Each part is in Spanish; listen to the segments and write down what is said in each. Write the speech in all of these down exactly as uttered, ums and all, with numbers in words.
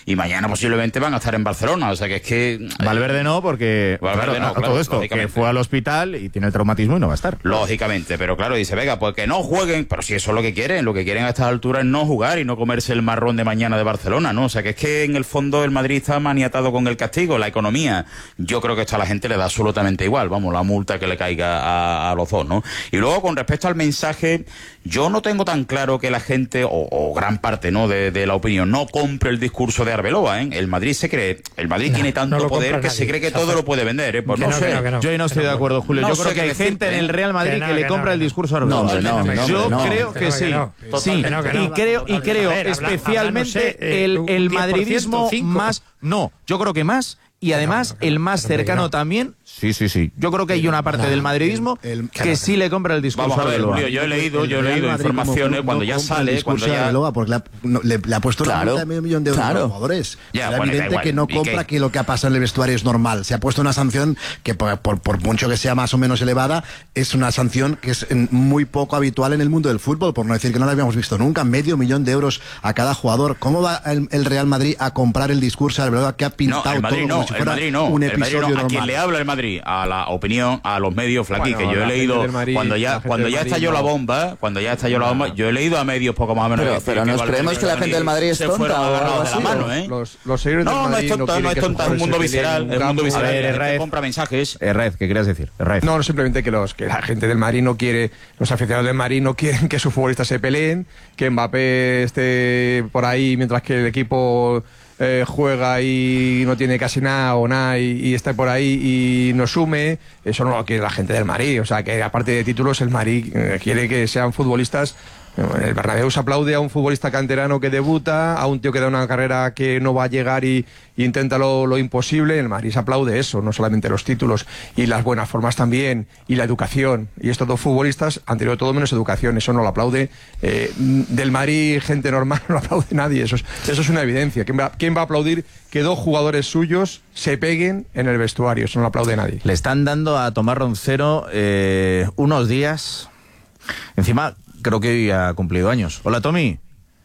y mañana posiblemente van a estar en Barcelona, o sea que es que... Valverde no, porque Valverde claro, no, a, a claro, todo esto, que fue al hospital y tiene el traumatismo y no va a estar. Lógicamente, pero claro, dice, venga, pues que no jueguen, pero si eso es lo que quieren, lo que quieren a estas alturas es no jugar y no comerse el marrón de mañana de Barcelona, ¿no? O sea que es que en el fondo el Madrid está maniatado con el castigo, la economía, yo creo que esto a la gente le da absolutamente igual, vamos, la multa que le caiga a, a los dos, ¿no? Y luego con respecto al mensaje, yo no tengo tan claro que la gente, o, o gran parte, ¿no?, de, de la opinión, no compre el discurso de Arbeloa, ¿eh? El Madrid se cree, el Madrid no, tiene tanto no poder que nadie. Se cree que todo lo puede vender, ¿eh? Pues no, no sé. No, no, no, yo ahí no estoy de acuerdo, Julio. No yo creo que hay gente en el Real Madrid que, no, que le compra el discurso a Arbeloa. No, no, no, yo no, creo que sí. Sí, y creo, y creo especialmente el, el madridismo más... No, yo creo que más... Y además, no, no, no, el más cercano no. también, sí, sí, sí. Yo creo que hay una parte no, del madridismo el, el, que sí le compra el discurso. Vamos a ver, Julio, yo he leído, yo he leído informaciones cuando ya sale, cuando ya... Arbeloa, porque le ha, no, le, le ha puesto claro, una multa de medio millón de euros claro. a los jugadores. Ya, Era bueno, evidente que no compra que lo que ha pasado en el vestuario es normal. Se ha puesto una sanción que, por, por, por mucho que sea más o menos elevada, es una sanción que es muy poco habitual en el mundo del fútbol, por no decir que no la habíamos visto nunca. Medio millón de euros a cada jugador. ¿Cómo va el, el Real Madrid a comprar el discurso de Arbeloa que ha pintado no, el Madrid todo no, como si fuera el Madrid no. un El Madrid no, normal. a quien le habla el Madrid, a la opinión, a los medios Flaquí, bueno, que yo he leído Madrid, cuando ya cuando ya estalló no. la bomba, cuando ya estalló la bomba, yo he leído a medios poco más o menos. Pero, pero nos creemos que la gente del Madrid es tonta o algo así. Mano, ¿eh? Los, los seguidores no, del Madrid no es tonta, no es tonta, es un mundo visceral, es un mundo visceral, que compra mensajes. Errez, ¿qué querías decir? Errez. No, no, simplemente que los que la gente del Madrid no quiere, los aficionados del Madrid no quieren que sus futbolistas se peleen, que Mbappé esté por ahí mientras que el equipo Eh, juega y no tiene casi nada o nada y, y está por ahí y no sume. Eso no lo quiere la gente del Madrid. O sea, que aparte de títulos, el Madrid eh, quiere que sean futbolistas. El Bernabéu se aplaude a un futbolista canterano que debuta, a un tío que da una carrera que no va a llegar y, y intenta lo, lo imposible. El Madrid se aplaude eso, no solamente los títulos y las buenas formas también, y la educación. Y estos dos futbolistas han tenido todo menos educación, eso no lo aplaude. Eh, del Madrid, gente normal, no lo aplaude nadie, eso es, eso es una evidencia. ¿Quién va, ¿Quién va a aplaudir que dos jugadores suyos se peguen en el vestuario? Eso no lo aplaude nadie. Le están dando a Tomás Roncero eh, unos días, encima... Creo que hoy ha cumplido años. Hola, Tommy.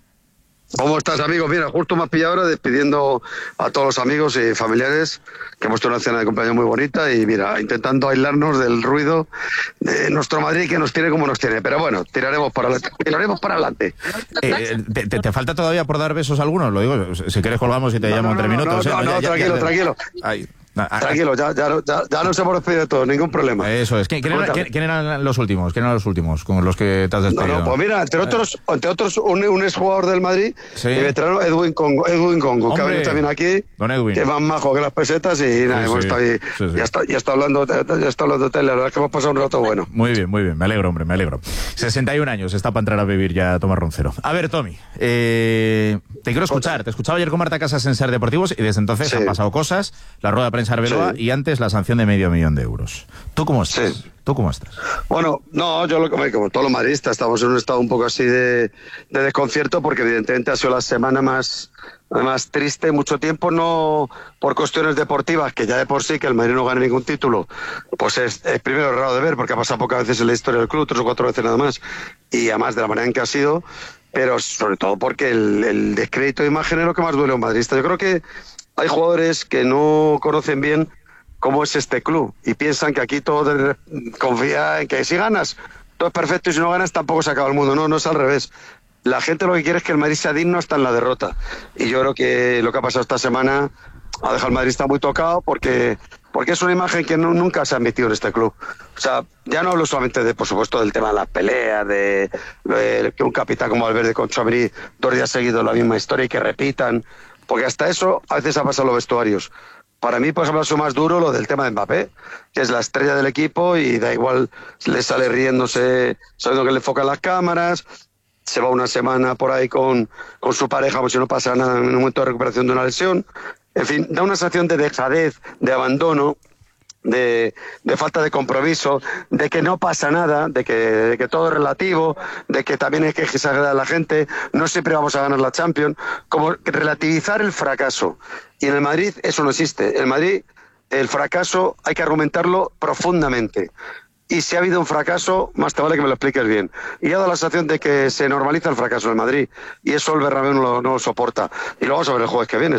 ¿Cómo estás, amigo? Mira, justo me has pillado ahora despidiendo a todos los amigos y familiares, que hemos tenido una cena de cumpleaños muy bonita y mira, intentando aislarnos del ruido de nuestro Madrid que nos tiene como nos tiene. Pero bueno, tiraremos para adelante. Tiraremos para adelante. Eh, te, te, ¿Te falta todavía por dar besos a algunos? Lo digo, si quieres colgamos y te no, llamo no, en tres no, minutos. No, no, ¿eh? no, ya, tranquilo, ya, tranquilo. Ay. Tranquilo, ya, ya, ya, ya nos hemos despedido de todos, ningún problema. Eso es. ¿Quién, quién, era, ¿quién, ¿Quién eran los últimos? ¿Quién eran los últimos con los que te has despedido? No, no, pues mira, entre otros, entre otros un, un exjugador del Madrid, sí. El veterano Edwin Congo, Edwin Congo, Hombre, que ha venido también aquí, Don Edwin. Que es más majo que las pesetas y nada, sí, hemos sí. estado ahí, sí, sí. ya está, ya está hablando, ya está hablando de tele, la verdad es que hemos pasado un rato bueno. Muy bien, muy bien, me alegro, hombre, me alegro. sesenta y un años está para entrar a vivir ya Tomás Roncero. A ver, Tommy, eh, te quiero escuchar, te escuchaba ayer con Marta Casas en Ser Deportivos y desde entonces sí. han pasado cosas, la rueda de prensa Arbeloa sí. y antes la sanción de medio millón de euros. ¿Tú cómo estás? Sí. ¿Tú cómo estás? Bueno, no, yo lo, como todos los madridistas estamos en un estado un poco así de, de desconcierto porque evidentemente ha sido la semana más, más triste mucho tiempo, no por cuestiones deportivas, que ya de por sí que el Madrid no gane ningún título, pues es, es primero raro de ver porque ha pasado pocas veces en la historia del club, tres o cuatro veces nada más, y además de la manera en que ha sido, pero sobre todo porque el, el descrédito de imagen es lo que más duele a un madridista. Yo creo que hay jugadores que no conocen bien cómo es este club y piensan que aquí todo confía en que si ganas todo es perfecto y si no ganas tampoco se acaba el mundo. No, no es al revés. La gente lo que quiere es que el Madrid sea digno hasta en la derrota y yo creo que lo que ha pasado esta semana ha dejado al madridista muy tocado porque porque es una imagen que no, nunca se ha admitido en este club. O sea, ya no hablo solamente de, por supuesto, del tema de las peleas, de, de que un capitán como Valverde con Tchouaméni dos días seguidos la misma historia y que repitan, porque hasta eso a veces ha pasado en los vestuarios. Para mí, por ejemplo, es más duro lo del tema de Mbappé, que es la estrella del equipo y da igual, le sale riéndose, sabiendo que le enfocan las cámaras, se va una semana por ahí con, con su pareja, como si no pasa nada en un momento de recuperación de una lesión. En fin, da una sensación de dejadez, de abandono, de, de falta de compromiso, de que no pasa nada, de que, de que todo es relativo, de que también hay que exagerar a la gente, no siempre vamos a ganar la Champions, como relativizar el fracaso. Y en el Madrid eso no existe. En el Madrid el fracaso hay que argumentarlo profundamente. Y si ha habido un fracaso, más te vale que me lo expliques bien. Y ha dado la sensación de que se normaliza el fracaso en el Madrid. Y eso el Bernabéu no lo, no lo soporta. Y lo vamos a ver el jueves que viene.